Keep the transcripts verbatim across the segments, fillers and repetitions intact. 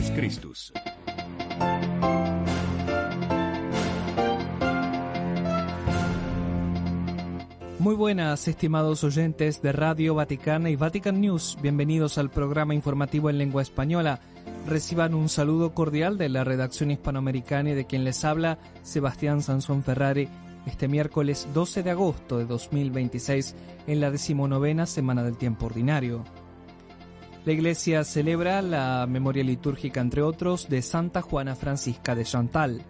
Jesus Christus. Muy buenas, estimados oyentes de Radio Vaticana y Vatican News. Bienvenidos al programa informativo en lengua española. Reciban un saludo cordial de la redacción hispanoamericana y de quien les habla, Sebastián Sansón Ferrari, este miércoles doce de agosto de dos mil veintiséis, en la decimonovena semana del tiempo ordinario. La Iglesia celebra la memoria litúrgica, entre otros, de Santa Juana Francisca de Chantal.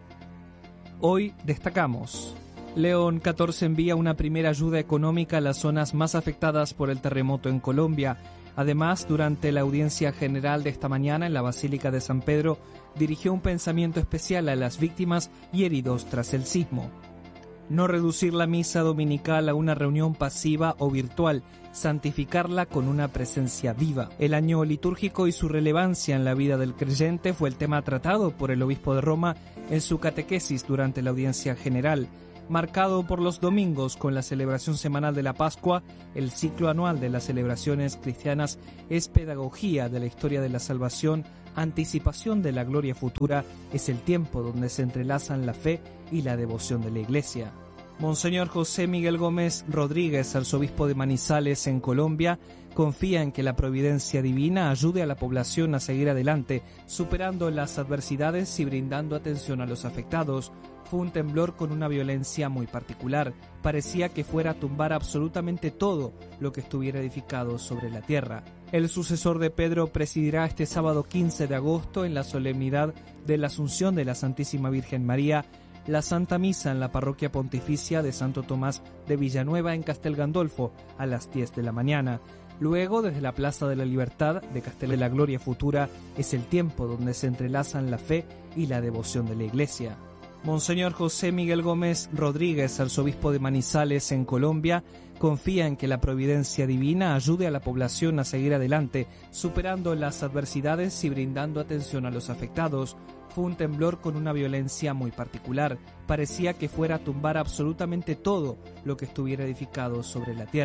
Hoy destacamos: León catorce envía una primera ayuda económica a las zonas más afectadas por el terremoto en Colombia. Además, durante la audiencia general de esta mañana en la Basílica de San Pedro, dirigió un pensamiento especial a las víctimas y heridos tras el sismo. No reducir la misa dominical a una reunión pasiva o virtual, santificarla con una presencia viva. El año litúrgico y su relevancia en la vida del creyente fue el tema tratado por el obispo de Roma en su catequesis durante la audiencia general. Marcado por los domingos con la celebración semanal de la Pascua, el ciclo anual de las celebraciones cristianas es pedagogía de la historia de la salvación, anticipación de la gloria futura, es el tiempo donde se entrelazan la fe y la devoción de la Iglesia. Monseñor José Miguel Gómez Rodríguez, arzobispo de Manizales en Colombia, confía en que la providencia divina ayude a la población a seguir adelante, superando las adversidades y brindando atención a los afectados. Fue un temblor con una violencia muy particular. Parecía que fuera a tumbar absolutamente todo lo que estuviera edificado sobre la tierra. El sucesor de Pedro presidirá este sábado quince de agosto, en la solemnidad de la Asunción de la Santísima Virgen María, la Santa Misa en la Parroquia Pontificia de Santo Tomás de Villanueva en Castel Gandolfo a las diez de la mañana. Luego, desde la Plaza de la Libertad de Castel de la Gloria Futura, es el tiempo donde se entrelazan la fe y la devoción de la Iglesia. Monseñor José Miguel Gómez Rodríguez, arzobispo de Manizales en Colombia, confía en que la providencia divina ayude a la población a seguir adelante, superando las adversidades y brindando atención a los afectados. Fue un temblor con una violencia muy particular. Parecía que fuera a tumbar absolutamente todo lo que estuviera edificado sobre la tierra.